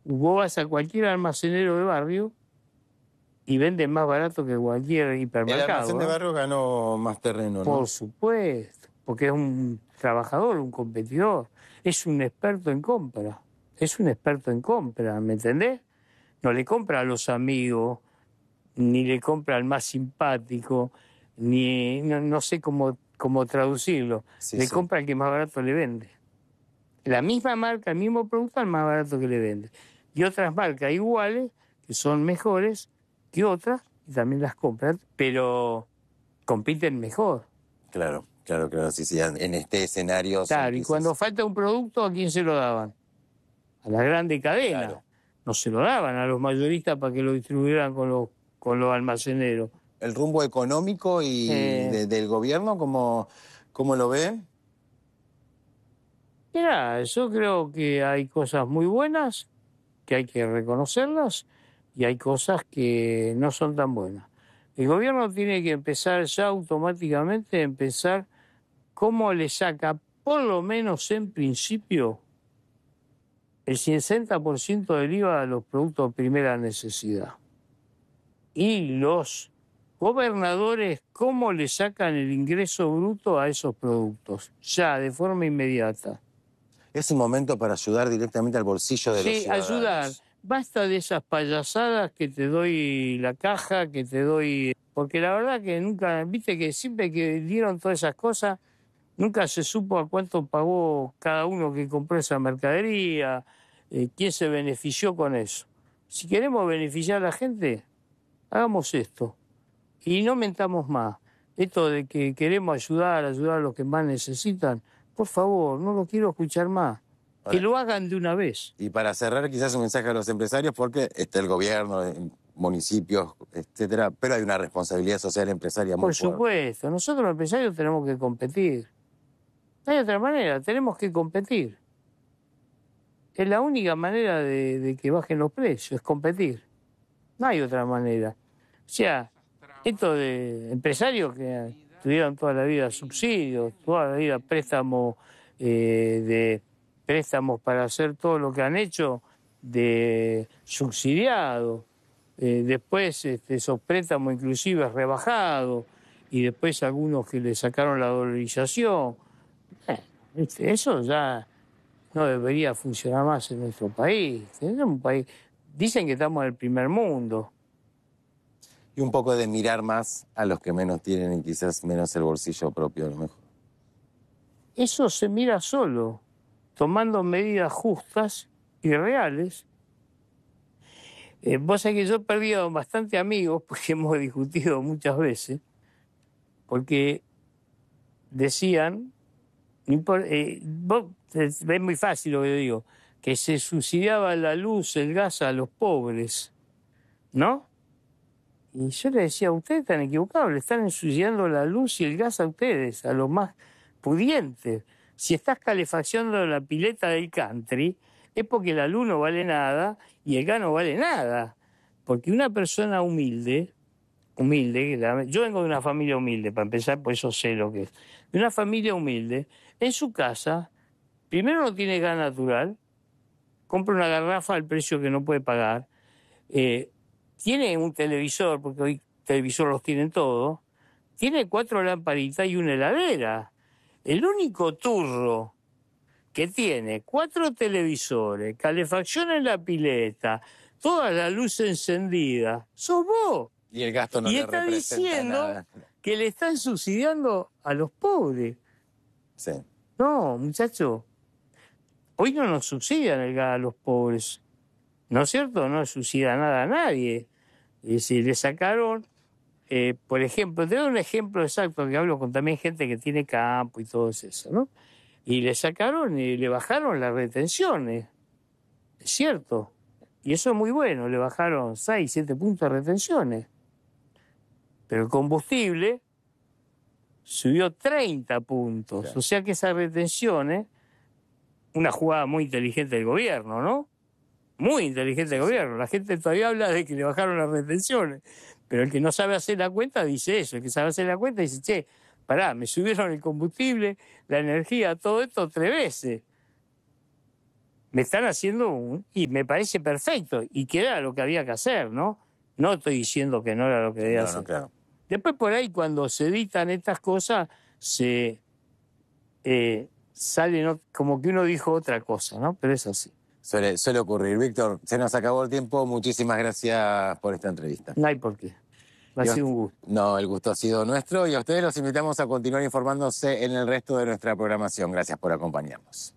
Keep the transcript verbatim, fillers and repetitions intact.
Vos vas a cualquier almacenero de barrio y venden más barato que cualquier hipermercado. El almacén ¿eh? de barrio ganó más terreno, ¿no? Por supuesto, porque es un trabajador, un competidor, es un experto en compra, es un experto en compra, ¿me entendés? No le compra a los amigos, ni le compra al más simpático, ni no, no sé cómo, cómo traducirlo, Sí, le sí. compra al que más barato le vende. La misma marca, el mismo producto al más barato que le vende. Y otras marcas iguales, que son mejores que otras, y también las compran, pero compiten mejor. Claro, claro, claro, sí, sí, en este escenario son Claro, y quizás... cuando falta un producto, ¿a quién se lo daban? A la grande cadena. Claro. No se lo daban a los mayoristas para que lo distribuyeran con los, con los almaceneros. El rumbo económico y Eh, de, del gobierno, ¿cómo, cómo lo ve? Mirá, yo creo que hay cosas muy buenas, que hay que reconocerlas, y hay cosas que no son tan buenas. El gobierno tiene que empezar ya automáticamente a empezar cómo le saca, por lo menos en principio, el sesenta por ciento del I V A a los productos de primera necesidad. Y los gobernadores, ¿cómo le sacan el ingreso bruto a esos productos? Ya, de forma inmediata. Es un momento para ayudar directamente al bolsillo de los Sí, ciudadanos. ayudar. Basta de esas payasadas que te doy la caja, que te doy... Porque la verdad que nunca, viste que siempre que dieron todas esas cosas, nunca se supo a cuánto pagó cada uno que compró esa mercadería, eh, quién se benefició con eso. Si queremos beneficiar a la gente, hagamos esto. Y no mentamos más. Esto de que queremos ayudar, ayudar a los que más necesitan, por favor, no lo quiero escuchar más. Ahora, Que lo hagan de una vez. Y para cerrar, quizás un mensaje a los empresarios, porque está el gobierno, municipios, etcétera, pero hay una responsabilidad social empresaria muy Por fuerte. supuesto, nosotros los empresarios tenemos que competir. No hay otra manera, tenemos que competir. Es la única manera de, de que bajen los precios, es competir. No hay otra manera. O sea, esto de empresarios que tuvieron toda la vida subsidios, toda la vida préstamos, eh, de préstamos para hacer todo lo que han hecho, de subsidiados, eh, después este, esos préstamos inclusive rebajados, y después algunos que le sacaron la dolarización. Eh, ¿viste? Eso ya no debería funcionar más en nuestro país. Es un país. Dicen que estamos en el primer mundo. Y un poco de mirar más a los que menos tienen y quizás menos el bolsillo propio, a lo mejor. Eso se mira solo, tomando medidas justas y reales. Eh, vos sabés que yo he perdido bastante amigos, porque hemos discutido muchas veces, porque decían, no impor- eh, vos, es, es muy fácil lo que yo digo, que se subsidiaba la luz, el gas a los pobres, ¿no? Y yo le decía, ustedes están equivocados, le están subsidiando la luz y el gas a ustedes, a los más pudientes. Si estás calefaccionando la pileta del country, es porque la luz no vale nada y el gas no vale nada. Porque una persona humilde, humilde, la- yo vengo de una familia humilde, para empezar, por eso sé lo que es. De una familia humilde, en su casa, primero no tiene gas natural, compra una garrafa al precio que no puede pagar, eh, tiene un televisor, porque hoy televisor los tienen todos, tiene cuatro lamparitas y una heladera. El único turro que tiene cuatro televisores, calefacción en la pileta, toda la luz encendida, sos vos. Y el gasto no Y le está representa diciendo nada. que le están subsidiando a los pobres. Sí. No, muchacho, hoy no nos subsidian el gas a los pobres. ¿No es cierto? No subsidia nada a nadie. Es decir, le sacaron, eh, por ejemplo, te doy un ejemplo exacto que hablo con también gente que tiene campo y todo eso, ¿no? Y le sacaron y le bajaron las retenciones, es cierto. Y eso es muy bueno, le bajaron seis, siete puntos de retenciones. Pero el combustible subió treinta puntos. Claro. O sea que esas retenciones, una jugada muy inteligente del gobierno, ¿no? Muy inteligente el gobierno. La gente todavía habla de que le bajaron las retenciones, pero el que no sabe hacer la cuenta dice eso. El que sabe hacer la cuenta dice, che, pará, me subieron el combustible, la energía, todo esto tres veces. me están haciendo un... Y me parece perfecto, y que era lo que había que hacer, ¿no? No estoy diciendo que no era lo que debía No, hacer. no, claro. Después por ahí cuando se editan estas cosas, se eh, sale ¿no? como que uno dijo otra cosa, ¿no? Pero es así. Suele, suele ocurrir. Víctor, se nos acabó el tiempo. Muchísimas gracias por esta entrevista. No hay por qué. Ha Y a- sido un gusto. No, el gusto ha sido nuestro y a ustedes los invitamos a continuar informándose en el resto de nuestra programación. Gracias por acompañarnos.